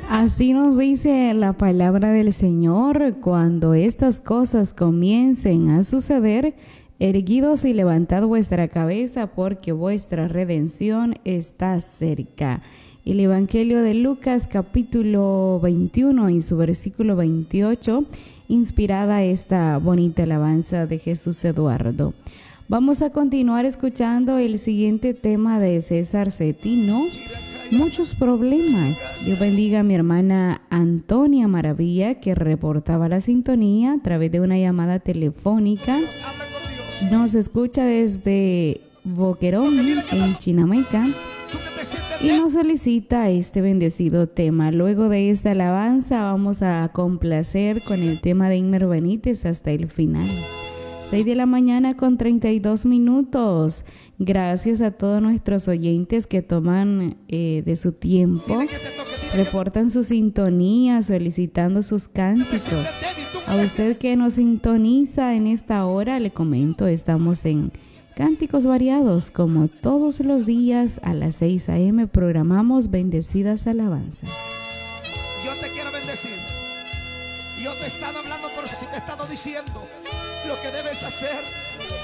Así nos dice la palabra del Señor: cuando estas cosas comiencen a suceder, erguidos y levantad vuestra cabeza, porque vuestra redención está cerca. El Evangelio de Lucas, capítulo 21 y su versículo 28, inspirada esta bonita alabanza de Jesús Eduardo. Vamos a continuar escuchando el siguiente tema de César Cetino: muchos problemas. Dios bendiga a mi hermana Antonia Maravilla, que reportaba la sintonía a través de una llamada telefónica. Nos escucha desde Boquerón, en Chinameca, y nos solicita este bendecido tema. Luego de esta alabanza vamos a complacer con el tema de Inmer Benítez hasta el final. 6 de la mañana con 32 minutos. Gracias a todos nuestros oyentes que toman de su tiempo, reportan su sintonía, solicitando sus cánticos. A usted que nos sintoniza en esta hora, le comento, estamos en Cánticos Variados, como todos los días a las 6 a.m. programamos bendecidas alabanzas. Yo te quiero bendecir. Yo te he estado hablando por si te he estado diciendo lo que debes hacer.